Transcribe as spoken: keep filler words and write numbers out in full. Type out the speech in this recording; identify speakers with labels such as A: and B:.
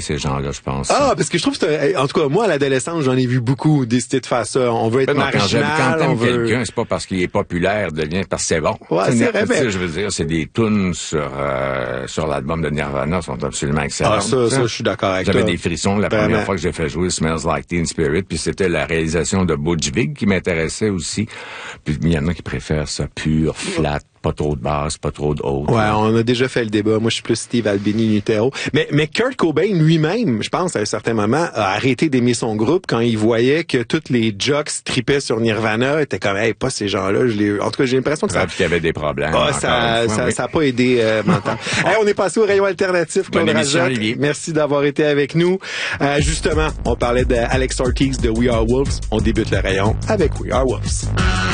A: ces gens-là, je pense.
B: Ah, parce que je trouve que c'est un, en tout cas, moi, à l'adolescence, j'en ai vu beaucoup décider de faire ça. On veut être
A: ben non,
B: marginal.
A: Quand, quand
B: on
A: t'aimes
B: veut...
A: quelqu'un, c'est pas parce qu'il est populaire de lien, parce que c'est bon.
B: Ouais, c'est, c'est vrai, mais...
A: Je veux dire, c'est des tunes sur, euh, sur l'album de Nirvana sont absolument excellentes.
B: Ah, ça, ça, je suis d'accord avec toi.
A: J'avais des frissons la
B: Vraiment.
A: première fois que j'ai fait jouer Smells Like Teen Spirit, puis c'était la réalisation de Butch Vig qui m'intéressait aussi. Puis il y en a qui préfèrent ça pur, flat, pas trop de basse, pas trop de haute.
B: Ouais, on a déjà fait le débat. Moi, je suis plus Steve Albini Nutero. Mais, mais Kurt Cobain lui-même, je pense, à un certain moment, a arrêté d'aimer son groupe quand il voyait que toutes les jocks tripaient sur Nirvana. Étaient comme, hey, pas ces gens-là. Je l'ai... En tout cas, j'ai l'impression que ça...
A: Puis qu'il y avait des problèmes.
B: Ah, ça, fois, ça, oui. ça a pas aidé, euh, mental. Hey, on est passé au rayon alternatif, Claude Rajotte. Merci d'avoir été avec nous. Euh, justement, on parlait d'Alex Ortiz de We Are Wolves. On débute le rayon avec We Are Wolves.